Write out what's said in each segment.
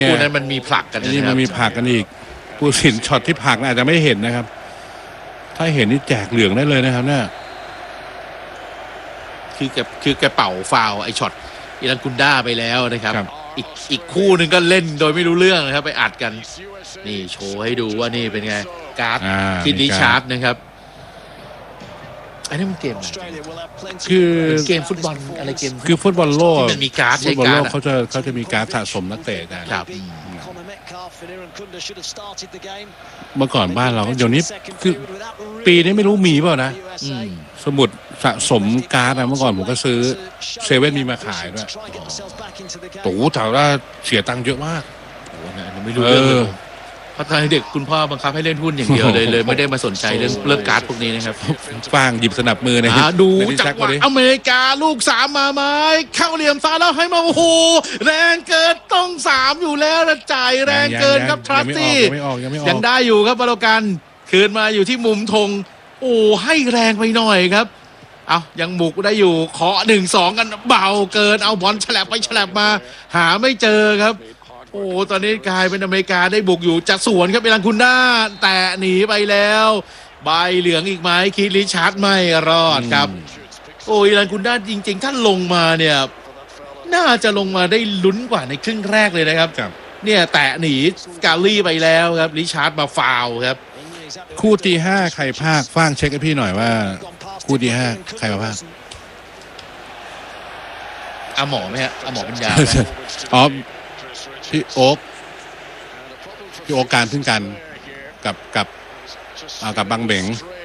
คู่นั้นมันมีผลักกันนี่มันมีผลักกันอีกผู้ตัดสินช็อตที่ผลักอาจจะไม่เห็นนะครับถ้าเห็นนี่แจกเหลืองได้เลยนะครับเนี่ยคือแกเป่าฟาวไอช็อตอิรันกุนด้าไปแล้วนะครับอีกคู่หนึ่งก็เล่นโดยไม่รู้เรื่องนะครับไปอัดกันนี่โชว์ให้ดูว่านี่เป็นไงการ์ดคิดริชาร์ดนะครับอันนี้มันเกมคือเกมฟุตบอลอะไรเกมคือฟุตบอลโลกมันมีการ์ดฟุตบอลโลกเขาจะมีการ์ดสะสมนักเตะกันครับเมื่อก่อนบ้านเราเดี๋ยวนี้คือปีนี้ไม่รู้มีเปล่านะสมุดสะสมการ์ดนะเมื่อก่อนผมก็ซื้อเซเว่นมีมาขายด้วยโอ้โหแต่ว่าเสียตังค์เยอะมากโอ้โหไม่รู้เรื่องเลยเพราะตอนเด็กคุณพ่อบังคับให้เล่นหุ้นอย่างเดียวเลยไม่ได้มาสนใจเรื่องการ์ดพวกนี้นะครับฟางหยิบสนับมือนะดูจังหวะอเมริกาลูก3มาไหมเข้าเหลี่ยมซ้ายแล้วให้มาโอ้โหแรงเกินต้อง3อยู่แล้วนะจ่ายแรงเกินครับทรัสซี่ยังได้อยู่ครับบาโลกันคืนมาอยู่ที่มุมธงโอ้ให้แรงไปหน่อยครับเอายังบุกได้อยู่เคาะ1-2กันเบาเกินเอาบอลฉลับไปฉลับมาหาไม่เจอครับโอ้ตอนนี้กลายเป็นอเมริกาได้บุกอยู่จะสวนครับเอลันคุนด้าแต่หนีไปแล้วใบเหลืองอีกไหมคิดริชาร์ดไม่รอดครับโอ้เอลันคุนด้าจริงๆถ้าลงมาเนี่ยน่าจะลงมาได้ลุ้นกว่าในครึ่งแรกเลยนะครับเนี่ยแต่หนีกาลี่ไปแล้วครับริชาร์ดมาฟาวครับคู่ที่5ใครพากฟ้างเช็คให้พี่หน่อยว่าคู่ที่5ใครมาพากอาหมอไหมฮะอาหมอปัญญาอ๋อพี่โอ๊กการขึ้นกันกับบางเบง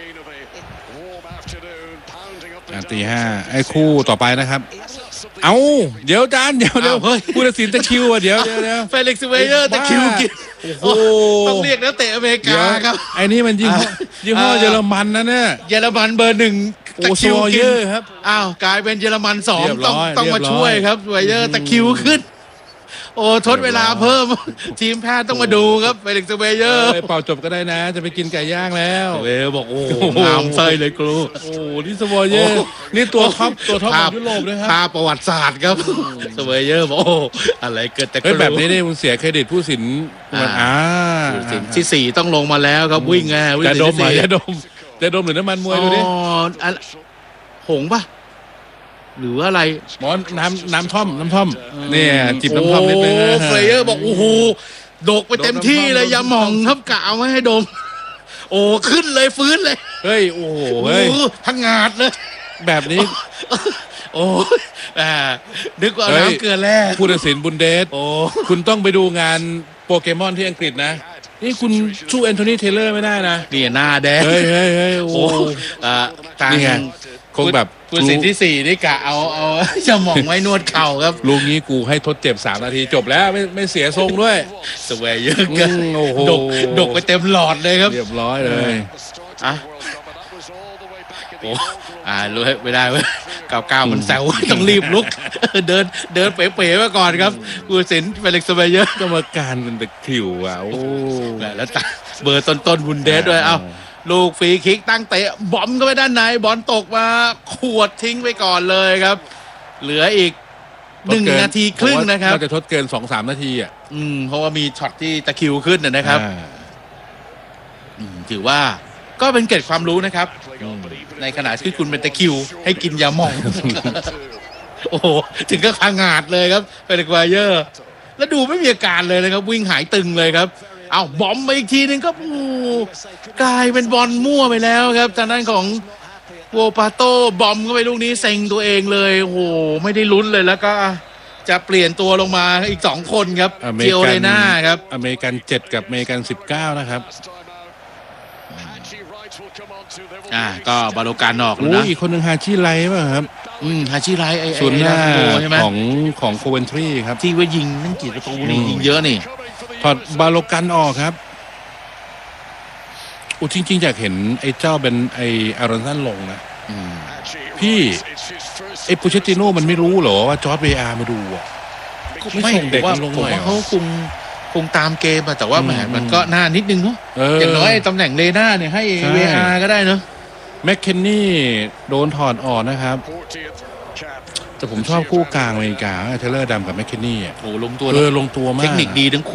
ตี5ไอ้คู่ต่อไปนะครับเอาเดี๋ยวจานเดี๋ยวผู้ตัดสินตะคิวอ่ะเดี๋ยวเฟลิกซ์เวเยอร์ตะคิวกินโอ้ต้องเรียกนักเตะอเมริกาครับไอ้นี่มันยี่ห้อเยอรมันนะเนี่ยเยอรมันเบอร์1ตะคิวกินครับอ้าวกลายเป็นเยอรมัน2ต้องมาช่วยครับเวเยอร์ตะคิวขึ้นโอ้ทดเวลาเพิ่มทีมแพทย์ต้องมาดูครับเฟลิกซ์เวเยอร์เป่าจบก็ได้นะจะไปกินไก่ย่างแล้วเวย์บอกโอ้งามไส้เลยครูโอ้นี่สวอเยอร์นี่ตัวท็อปของยุโรปเลยครับภาพประวัติศาสตร์ครับสวอเยอร์บอกโอ้อะไรเกิดแต่แบบนี้นี่มันเสียเครดิตผู้สินสินที่4ต้องลงมาแล้วครับวิ่งไงจะดมหรือน้ำมันมวยดูดิหงป่ะหรืออะไรหมอน้ำท่อมเนี่ยจิบน้ำท่อมนิดนึงเฟลเยอร์บอกโอ้โหดกไปเต็มที่เลยอย่าหม่องครับกะเอาไม่ให้ดมโอ้ขึ้นเลยฟื้นเลยเฮ้ยโอ้โหเฮ้ยทั้งงาดเลยแบบนี้โอ้นึกว่าน้ำเกลือแร่ผู้ตัดสินบุนเดสคุณต้องไปดูงานโปเกมอนที่อังกฤษนะนี่คุณสู้แอนโทนีเทเลอร์ไม่ได้นะนี่หน้าแดงเฮ้ยโอ้นี่ไงคงแบบผู้ตัดสินที่4นี่กะเอาจะหม่องไว้นวดเข่าครับลูกนี้กูให้ทดเจ็บ3 นาทีจบแล้วไม่เสียทรงด้วยสเวเยอะเกินดกไปเต็มหลอดเลยครับเรียบร้อยเลยรู้ไม่ได้เว้ย99มันแซวต้องรีบลุกเดินเป๋ๆไว้ก่อนครับผู้ตัดสินเฟลิกซ์เวเยอร์กรรมการเป็นตะคริวอ่ะโอ้แล้วเบอร์ต้นบุนเดสด้วยลูกฟรีคิกตั้งเตะบอมก็ไปด้านในบอลตกมาขวดทิ้งไปก่อนเลยครับเหลืออีก1 นาทีครึ่งนะครับก็จะทดเกิน 2-3 นาทีอ่ะเพราะว่ามีช็อตที่ตะคิวขึ้นนะครับถือว่าก็เป็นเกร็ดความรู้นะครับในขณะที่คุณเป็นตะคิวให้กินยาหม่องโอ้โหถึงก็พังงาดเลยครับเฟลิกซ์เวเยอร์แล้วดูไม่มีอาการเลยนะครับวิ่งหายตึงเลยครับเอาบอมไปอีกทีนึงก็กลายเป็นบอลมั่วไปแล้วครับทางด้านของโวปาโต้บอมก็ไปลูกนี้เซ็งตัวเองเลยโอ้โหไม่ได้ลุ้นเลยแล้วก็จะเปลี่ยนตัวลงมาอีก2 คนครับเจียวเรน่าครับอเมริกัน7กับอเมริกัน19นะครับก็บาโลการออกนะอีกคนหนึ่งฮาชิไลป่ะครับฮาชิไลไอ้ศูนย์หน้าของโคเวนทรีครับที่ว่ายิงนั่นกี่ประตูนี่ยิงเยอะนี่ถอดบาโลกันออกครับจริงๆอยากเห็นไอ้เจ้าเป็นไอ้อารอนสันลงนะพี่ไอ้ปูเชตติโน่มันไม่รู้เหรอว่าจอร์จเวอาร์มาดูไม่ส่งเด็กลงหน่อยเขาคงตามเกมแต่ว่ามันก็น่านิดนึงเนาะอย่างน้อยตำแหน่งเลน่าเนี่ยให้เวอาร์ก็ได้เนาะแมคเคนนี่โดนถอดออกนะครับแต่ผมชอบคู่กลางอเมริกาเทเลอร์ดำกับแมคเคนนี่อ่ะโอ้ลงตัวลงตัวมากเทคนิคดีทั้งคู่